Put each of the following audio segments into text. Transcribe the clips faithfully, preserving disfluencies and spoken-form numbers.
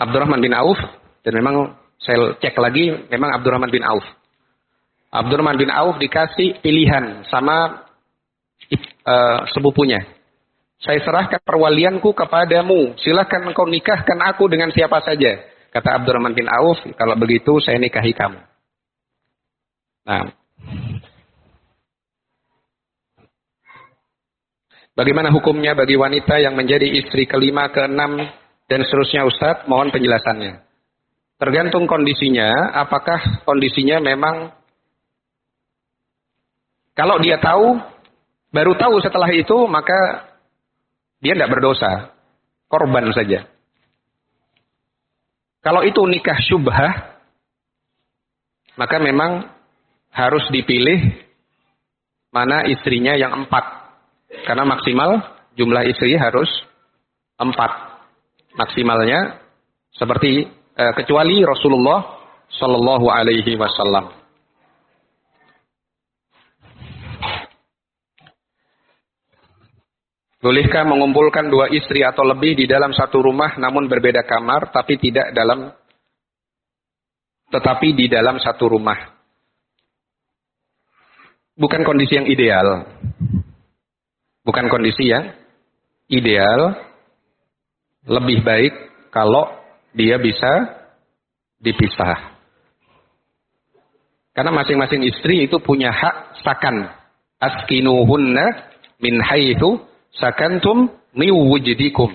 Abdurrahman bin Auf, dan memang saya cek lagi, memang Abdurrahman bin Auf. Abdurrahman bin Auf dikasih pilihan sama uh, sepupunya. Saya serahkan perwalianku kepadamu, silakan engkau nikahkan aku dengan siapa saja. Kata Abdurrahman bin Auf, kalau begitu saya nikahi kamu. Nah, bagaimana hukumnya bagi wanita yang menjadi istri kelima, keenam, dan seterusnya Ustadz? Mohon penjelasannya. Tergantung kondisinya, apakah kondisinya memang, kalau dia tahu, baru tahu setelah itu, maka dia tidak berdosa, korban saja. Kalau itu nikah syubhah, maka memang harus dipilih mana istrinya yang empat. Karena maksimal jumlah istri harus empat. Maksimalnya seperti eh, kecuali Rasulullah Shallallahu Alaihi Wasallam. Bolehkah mengumpulkan dua istri atau lebih di dalam satu rumah namun berbeda kamar tapi tidak dalam tetapi di dalam satu rumah? Bukan kondisi yang ideal. Bukan kondisi yang ideal. Lebih baik kalau dia bisa dipisah. Karena masing-masing istri itu punya hak sakan. Askinuhunna min haitsu sakantum min wujdikum.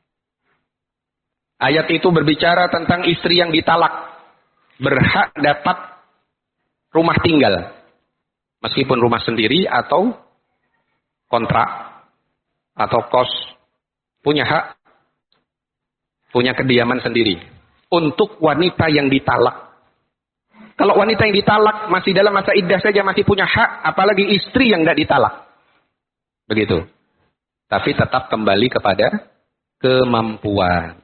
Ayat itu berbicara tentang istri yang ditalak berhak dapat rumah tinggal, meskipun rumah sendiri atau kontrak atau kos, punya hak, punya kediaman sendiri. Untuk wanita yang ditalak, kalau wanita yang ditalak masih dalam masa iddah saja masih punya hak, apalagi istri yang tidak ditalak. Begitu. Tapi tetap kembali kepada kemampuan.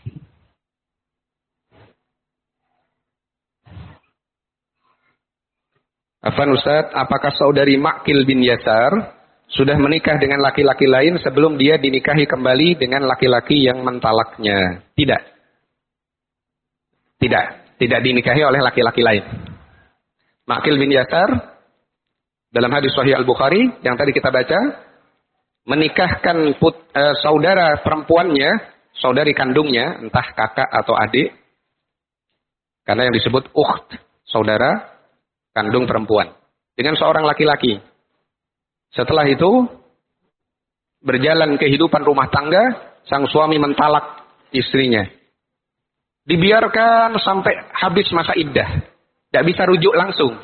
Afwan Ustaz, apakah saudari Ma'qil bin Yasar sudah menikah dengan laki-laki lain sebelum dia dinikahi kembali dengan laki-laki yang mentalaknya? Tidak. Tidak. Tidak dinikahi oleh laki-laki lain. Ma'qil bin Yasar dalam hadis Sahih Al-Bukhari yang tadi kita baca, menikahkan put, uh, saudara perempuannya, saudari kandungnya, entah kakak atau adik, karena yang disebut ukht, saudara kandung perempuan, dengan seorang laki-laki. Setelah itu berjalan kehidupan rumah tangga, sang suami mentalak istrinya. Dibiarkan sampai habis masa iddah, tidak bisa rujuk langsung.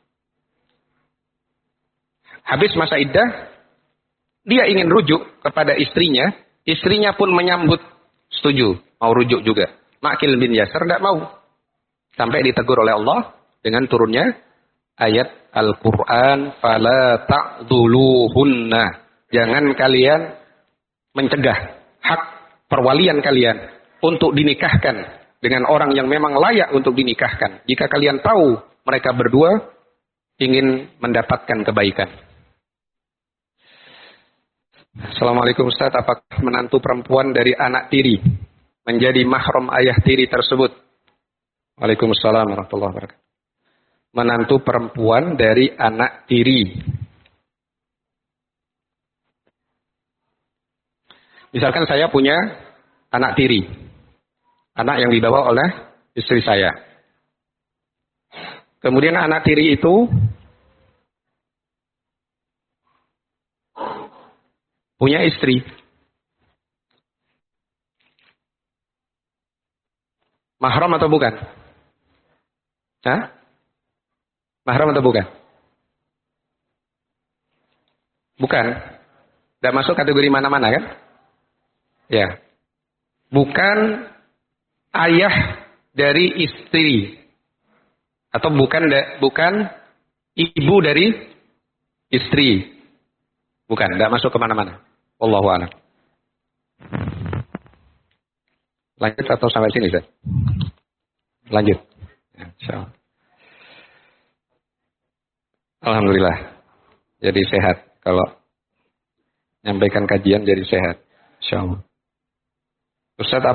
Habis masa iddah, dia ingin rujuk kepada istrinya, istrinya pun menyambut, setuju, mau rujuk juga. Ma'qil bin Yasar tidak mau. Sampai ditegur oleh Allah dengan turunnya ayat Al-Quran, fala ta'dhuluhunna. Jangan kalian mencegah hak perwalian kalian untuk dinikahkan dengan orang yang memang layak untuk dinikahkan. Jika kalian tahu mereka berdua ingin mendapatkan kebaikan. Assalamualaikum Ustaz, apakah menantu perempuan dari anak tiri menjadi mahram ayah tiri tersebut? Waalaikumsalam warahmatullahi wabarakatuh. Menantu perempuan dari anak tiri. Misalkan saya punya anak tiri, anak yang dibawa oleh istri saya. Kemudian anak tiri itu punya istri. Mahram atau bukan? Hah? Mahram atau bukan? Bukan. Tidak masuk kategori mana-mana kan? Ya. Bukan ayah dari istri. Atau bukan bukan ibu dari istri. Bukan, tidak masuk kemana-mana. Wallahu a'lam. Lanjut atau sampai sini, Ustaz? Lanjut. Ya, insyaallah. Alhamdulillah. Jadi sehat. Kalau nyampaikan kajian jadi sehat. Insyaallah. Ustaz,